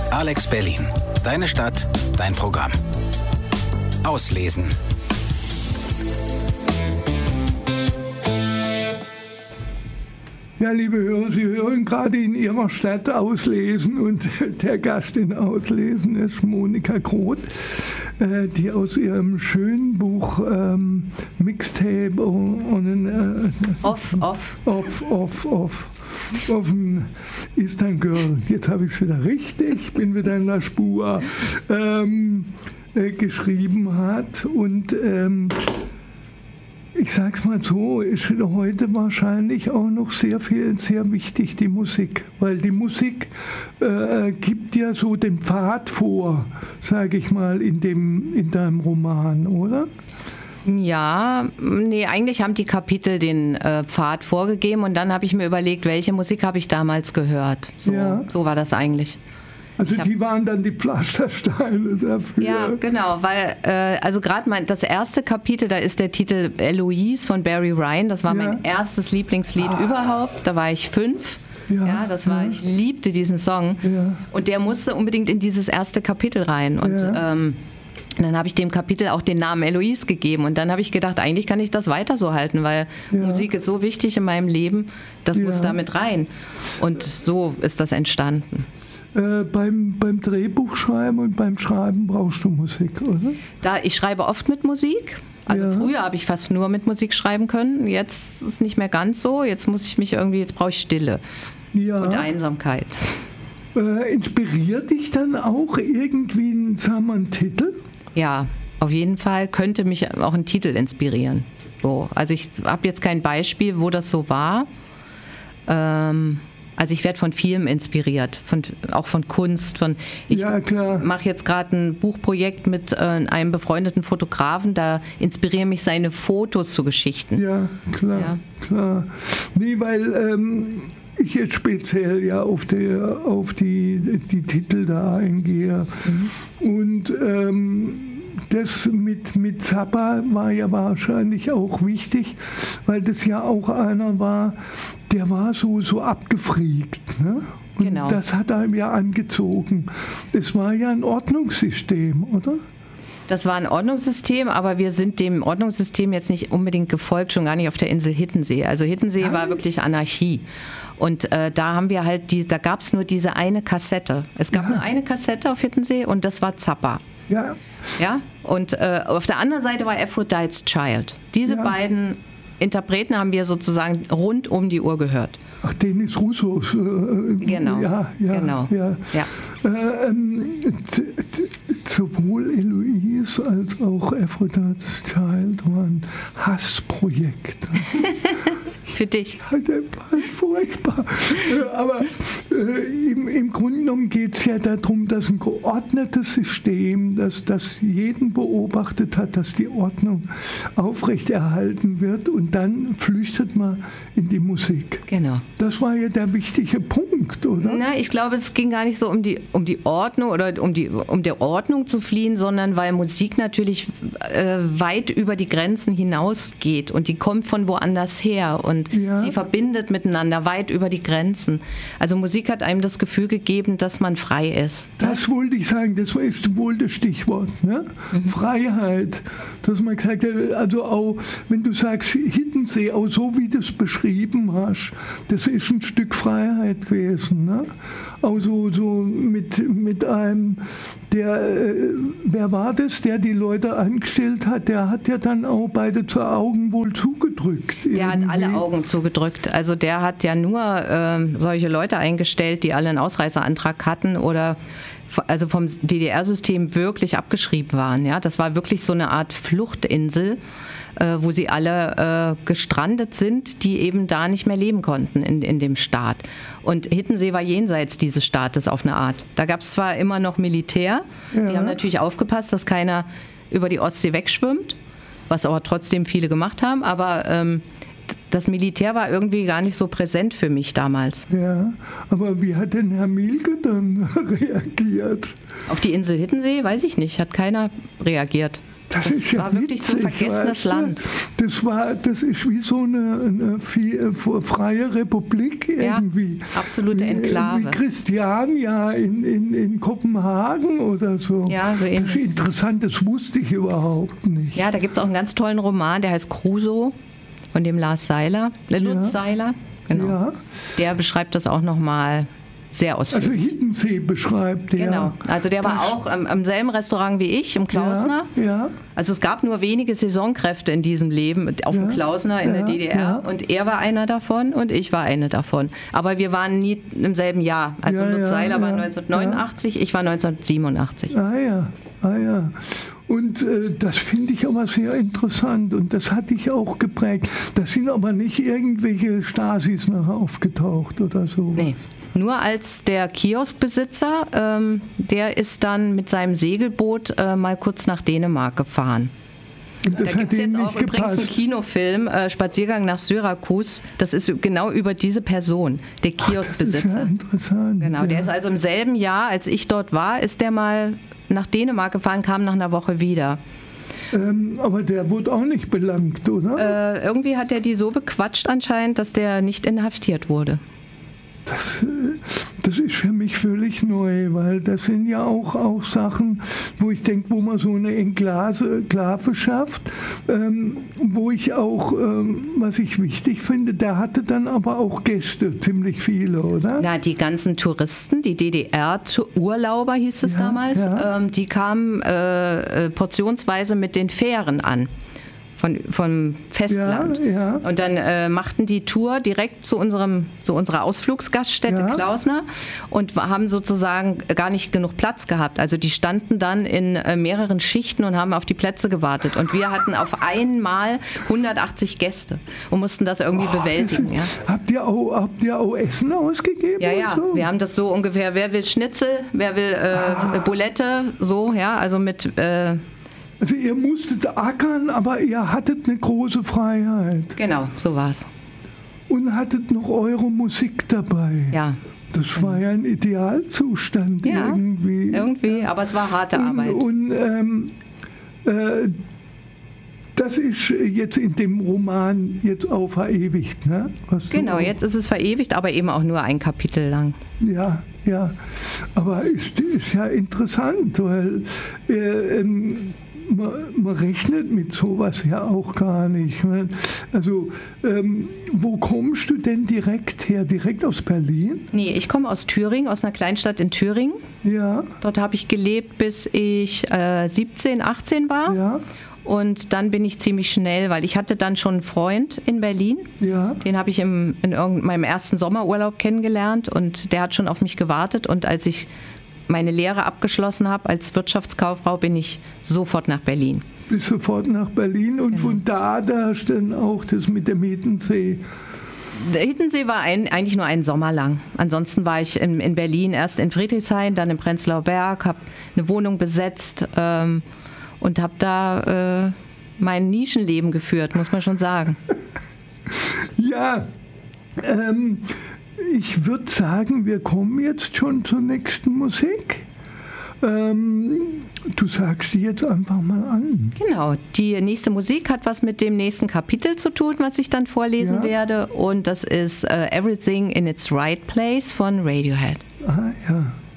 Alex Berlin. Deine Stadt, dein Programm. Auslesen. Ja, liebe Hörer, Sie hören gerade in Ihrer Stadt Auslesen und der Gast in Auslesen ist Monika Groth, die aus ihrem schönen Buch Mixtape und Offen ist ein Girl. Jetzt habe ich es wieder richtig, bin wieder in der Spur, geschrieben hat und ich sag's mal so, ist heute wahrscheinlich auch noch sehr wichtig, die Musik. Weil die Musik gibt ja so den Pfad vor, sage ich mal, in deinem Roman, oder? Ja, nee, eigentlich haben die Kapitel den Pfad vorgegeben und dann habe ich mir überlegt, welche Musik habe ich damals gehört. So war das eigentlich. Also die waren dann die Pflastersteine dafür. Ja, genau, weil also gerade das erste Kapitel, da ist der Titel Eloise von Barry Ryan, das war mein erstes Lieblingslied überhaupt, da war ich 5. Ja, ich liebte diesen Song und der musste unbedingt in dieses erste Kapitel rein und dann habe ich dem Kapitel auch den Namen Eloise gegeben und dann habe ich gedacht, eigentlich kann ich das weiter so halten, weil Musik ist so wichtig in meinem Leben, das muss da mit rein und so ist das entstanden. Beim Drehbuchschreiben und beim Schreiben brauchst du Musik, oder? Ich schreibe oft mit Musik. Also früher habe ich fast nur mit Musik schreiben können. Jetzt ist es nicht mehr ganz so. Jetzt brauche ich Stille und Einsamkeit. Inspiriert dich dann auch irgendwie ein Titel? Ja, auf jeden Fall könnte mich auch ein Titel inspirieren. So, also ich habe jetzt kein Beispiel, wo das so war. Also ich werde von vielem inspiriert, auch von Kunst. Ich mache jetzt gerade ein Buchprojekt mit einem befreundeten Fotografen, da inspirieren mich seine Fotos zu Geschichten. Ja, klar. Nee, weil ich jetzt speziell auf die Titel da eingehe. Und das mit Zappa war ja wahrscheinlich auch wichtig, weil das ja auch einer war, der war so abgefriegt. Ne? Und genau. Das hat einem ja angezogen. Es war ja ein Ordnungssystem, oder? Das war ein Ordnungssystem, aber wir sind dem Ordnungssystem jetzt nicht unbedingt gefolgt, schon gar nicht auf der Insel Hiddensee. Also Hiddensee war wirklich Anarchie. Und da haben wir da gab es nur diese eine Kassette. Es gab nur eine Kassette auf Hiddensee und das war Zappa. Ja. Ja. Und auf der anderen Seite war Aphrodite's Child. Diese beiden Interpreten haben wir sozusagen rund um die Uhr gehört. Ach, Denis Roussos. Genau. Ja. Sowohl Eloise als auch Aphrodite's Child waren Hassprojekte. Für dich. Furchtbar. Aber im Grunde genommen geht es ja darum, dass ein geordnetes System, das jeden beobachtet hat, dass die Ordnung aufrechterhalten wird und dann flüchtet man in die Musik. Genau. Das war ja der wichtige Punkt, oder? Na, ich glaube, es ging gar nicht so um die Ordnung oder um der Ordnung zu fliehen, sondern weil Musik natürlich weit über die Grenzen hinausgeht und die kommt von woanders her und sie verbindet miteinander weit über die Grenzen. Also Musik hat einem das Gefühl gegeben, dass man frei ist. Das wollte ich sagen, das ist wohl das Stichwort. Ne? Freiheit. Dass man gesagt hat, also auch, wenn du sagst Hiddensee, auch so wie du es beschrieben hast, das ist ein Stück Freiheit gewesen. Ne? Auch so mit einem, wer war das, der die Leute angestellt hat, der hat ja dann auch beide zu Augen wohl zugedrückt. Der hat alle Augen zugedrückt. Also der hat ja nur solche Leute eingestellt, die alle einen Ausreiseantrag hatten oder also vom DDR-System wirklich abgeschrieben waren. Ja? Das war wirklich so eine Art Fluchtinsel, wo sie alle gestrandet sind, die eben da nicht mehr leben konnten in dem Staat. Und Hiddensee war jenseits dieses Staates auf eine Art. Da gab es zwar immer noch Militär, die haben natürlich aufgepasst, dass keiner über die Ostsee wegschwimmt, was aber trotzdem viele gemacht haben, aber das Militär war irgendwie gar nicht so präsent für mich damals. Ja, aber wie hat denn Herr Mielke dann reagiert? Auf die Insel Hiddensee, weiß ich nicht, hat keiner reagiert. Das ist ja war wirklich so ein vergessenes Land. Das ist wie so eine freie Republik irgendwie. Ja, absolute Enklave. Wie Christiania in Kopenhagen oder so. Ja, so ähnlich. Das ist interessant, das wusste ich überhaupt nicht. Ja, da gibt es auch einen ganz tollen Roman, der heißt Crusoe von dem Lutz Seiler. Genau. Ja. Der beschreibt das auch nochmal sehr ausführlich. Also Hiddensee beschreibt der. Genau, also der war auch am selben Restaurant wie ich, im Klausner. Ja. Also es gab nur wenige Saisonkräfte in diesem Leben, auf dem Klausner in der DDR. Ja. Und er war einer davon und ich war eine davon. Aber wir waren nie im selben Jahr. Also Lutz Seiler war 1989, ich war 1987. Ah ja. Und das finde ich aber sehr interessant und das hat dich auch geprägt. Da sind aber nicht irgendwelche Stasis nachher aufgetaucht oder so. Nee. Nur als der Kioskbesitzer, der ist dann mit seinem Segelboot mal kurz nach Dänemark gefahren. Und das da gibt es jetzt auch übrigens gepasst. einen Kinofilm, Spaziergang nach Syrakus. Das ist genau über diese Person, der Kioskbesitzer. Das ist ja interessant. Genau, der ist also im selben Jahr, als ich dort war, ist der mal nach Dänemark gefahren, kam nach einer Woche wieder. Aber der wurde auch nicht belangt, oder? Irgendwie hat er die so bequatscht anscheinend, dass der nicht inhaftiert wurde. Das ist für mich völlig neu, weil das sind ja auch Sachen, wo ich denke, wo man so eine Enklave schafft, wo ich auch, was ich wichtig finde, der hatte dann aber auch Gäste, ziemlich viele, oder? Na, die ganzen Touristen, die DDR-Urlauber hieß es damals, die kamen portionsweise mit den Fähren an. Vom Festland. Ja. Und dann machten die Tour direkt zu unserer Ausflugsgaststätte Klausner und haben sozusagen gar nicht genug Platz gehabt. Also die standen dann in mehreren Schichten und haben auf die Plätze gewartet. Und wir hatten auf einmal 180 Gäste und mussten das irgendwie bewältigen. Habt ihr auch Essen ausgegeben? Ja. So? Wir haben das so ungefähr, wer will Schnitzel, wer will Bulette, so, also mit... Also ihr musstet ackern, aber ihr hattet eine große Freiheit. Genau, so war's. Und hattet noch eure Musik dabei. Ja. Das war ja ein Idealzustand irgendwie. Aber es war harte Arbeit. Und das ist jetzt in dem Roman jetzt auch verewigt, ne? Genau, jetzt ist es verewigt, aber eben auch nur ein Kapitel lang. Ja. Aber ist ja interessant, weil man rechnet mit sowas ja auch gar nicht. Also, wo kommst du denn direkt her? Direkt aus Berlin? Nee, ich komme aus Thüringen, aus einer Kleinstadt in Thüringen. Ja. Dort habe ich gelebt, bis ich 17, 18 war. Ja. Und dann bin ich ziemlich schnell, weil ich hatte dann schon einen Freund in Berlin. Ja. Den habe ich in meinem ersten Sommerurlaub kennengelernt und der hat schon auf mich gewartet. Und als ich meine Lehre abgeschlossen habe als Wirtschaftskauffrau, bin ich sofort nach Berlin. Bist sofort nach Berlin und von da hast dann auch das mit dem Hiddensee. Der Hiddensee war eigentlich nur einen Sommer lang. Ansonsten war ich in Berlin, erst in Friedrichshain, dann in Prenzlauer Berg, habe eine Wohnung besetzt und habe da mein Nischenleben geführt, muss man schon sagen. Ja, ich würde sagen, wir kommen jetzt schon zur nächsten Musik. Du sagst die jetzt einfach mal an. Genau, die nächste Musik hat was mit dem nächsten Kapitel zu tun, was ich dann vorlesen werde. Und das ist Everything in its Right Place von Radiohead. Ah ja.